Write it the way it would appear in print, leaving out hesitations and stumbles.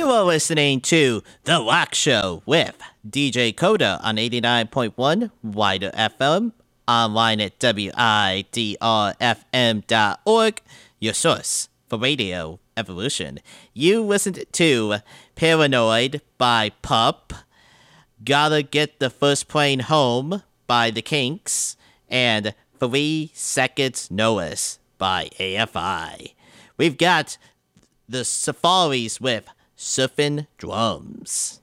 are listening to The Rock Show with DJ Coda on 89.1 Wider FM, online at WIDRFM.org, your source for Radio Evolution. You listened to Paranoid by Pup, Gotta Get the First Plane Home by The Kinks, and 3 Seconds Notice by AFI. We've got the Safaris with Surfing Drums.